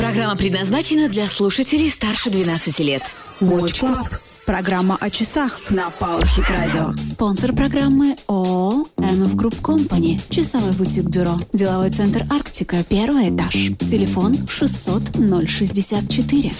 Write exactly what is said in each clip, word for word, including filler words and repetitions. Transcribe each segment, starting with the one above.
Программа предназначена для слушателей старше двенадцати лет. Watch Club. Программа о часах на Powerhit Radio. Спонсор программы ООО эм эф Group Company. Часовой бутик-бюро. Деловой центр «Арктика», первый этаж. Телефон шестьсот ноль шестьдесят четыре.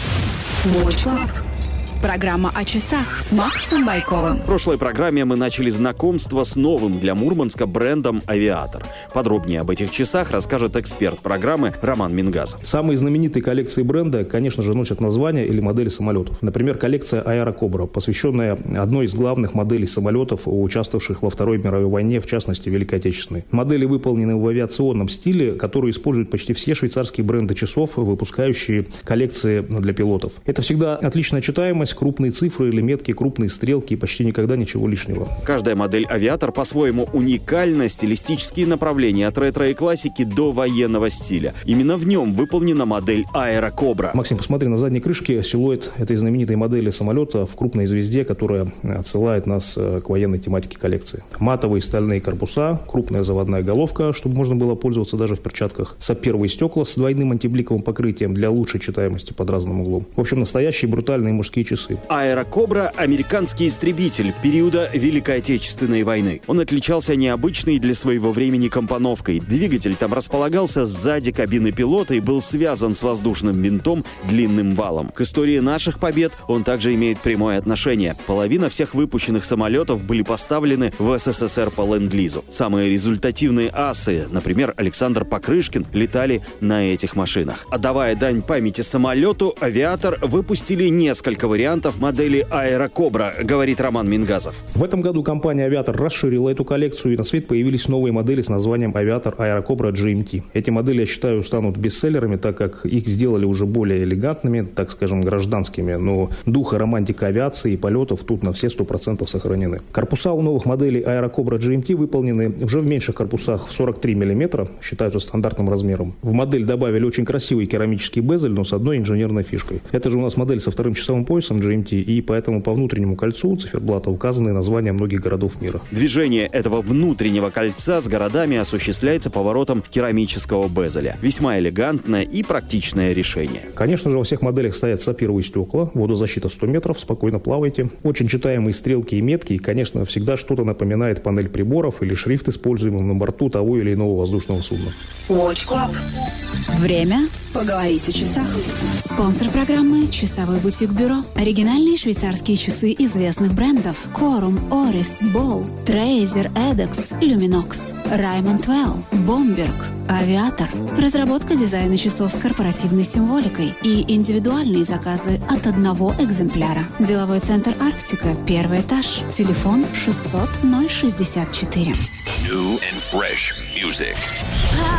Watch Club. Программа о часах с Максом Байковым. В прошлой программе мы начали знакомство с новым для Мурманска брендом «Авиатор». Подробнее об этих часах расскажет эксперт программы Роман Мингазов. Самые знаменитые коллекции бренда, конечно же, носят названия или модели самолетов. Например, коллекция «Аэрокобра», посвященная одной из главных моделей самолетов, участвовавших во Второй мировой войне, в частности, Великой Отечественной. Модели выполнены в авиационном стиле, который используют почти все швейцарские бренды часов, выпускающие коллекции для пилотов. Это всегда отличная читаемость, крупные цифры или метки, крупные стрелки и почти никогда ничего лишнего. Каждая модель «Авиатор» по-своему уникальна, стилистические направления от ретро и классики до военного стиля. Именно в нем выполнена модель «Аэрокобра». Максим, посмотри на задней крышке силуэт этой знаменитой модели самолета в крупной звезде, которая отсылает нас к военной тематике коллекции. Матовые стальные корпуса, крупная заводная головка, чтобы можно было пользоваться даже в перчатках, сапфировые стекла с двойным антибликовым покрытием для лучшей читаемости под разным углом. В общем, настоящие брутальные мужские часы. «Аэрокобра» — американский истребитель периода Великой Отечественной войны. Он отличался необычной для своего времени компоновкой. Двигатель там располагался сзади кабины пилота и был связан с воздушным винтом длинным валом. К истории наших побед он также имеет прямое отношение. Половина всех выпущенных самолетов были поставлены в эс эс эс эр по ленд-лизу. Самые результативные асы, например, Александр Покрышкин, летали на этих машинах. Отдавая дань памяти самолету, «Авиатор» выпустили несколько вариантов модели «Аэрокобра», говорит Роман Мингазов. В этом году компания «Авиатор» расширила эту коллекцию, и на свет появились новые модели с названием «Авиатор Аэрокобра джи эм ти». Эти модели, я считаю, станут бестселлерами, так как их сделали уже более элегантными, так скажем, гражданскими, но дух и романтика авиации и полетов тут на все сто процентов сохранены. Корпуса у новых моделей «Аэрокобра джи эм ти» выполнены уже в меньших корпусах в сорок три миллиметра, считаются стандартным размером. В модель добавили очень красивый керамический безель, но с одной инженерной фишкой. Это же у нас модель со вторым часовым поясом джи эм ти, и поэтому по внутреннему кольцу циферблата указаны названия многих городов мира. Движение этого внутреннего кольца с городами осуществляется поворотом керамического безеля. Весьма элегантное и практичное решение. Конечно же, во всех моделях стоят сапфировые стекла, водозащита сто метров, спокойно плавайте. Очень читаемые стрелки и метки, и, конечно, всегда что-то напоминает панель приборов или шрифт, используемый на борту того или иного воздушного судна. Watch Club. Время поговорить о часах. Спонсор программы «Часовой бутик-бюро». Оригинальные швейцарские часы известных брендов: Corum, Oris, Ball, Tracer, Edex, Luminox, Raymond Well, Bomberg, «Авиатор». Разработка дизайна часов с корпоративной символикой и индивидуальные заказы от одного экземпляра. Деловой центр «Арктика», первый этаж. Телефон шестьсот ноль шестьдесят четыре. New and fresh music.